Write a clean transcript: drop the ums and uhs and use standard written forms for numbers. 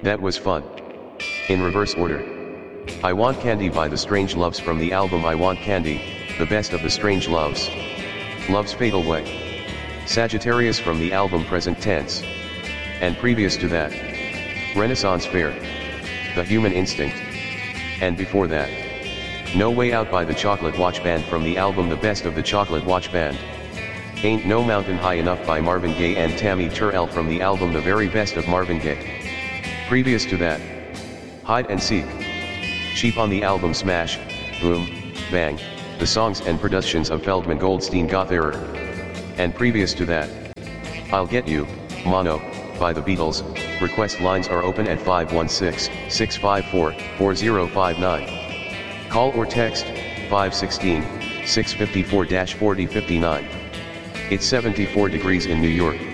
That was fun. In reverse order. I Want Candy by The Strange Loves from the album I Want Candy, the best of the Strange Loves. Love's Fatal Way. Sagittarius from the album Present Tense. And previous to that, Renaissance Fair. The Human Instinct. And before that, No Way Out by the Chocolate Watch Band from the album The Best of the Chocolate Watch Band. Ain't No Mountain High Enough by Marvin Gaye and Tammy Terrell from the album The Very Best of Marvin Gaye. Previous to that, Hide and Seek. Cheap on the album Smash, Boom, Bang, the songs and productions of Feldman Goldstein Goth Error. And previous to that, I'll Get You, Mono, by the Beatles. Request lines are open at 516-654-4059. Call or text, 516-654-4059. It's 74 degrees in New York.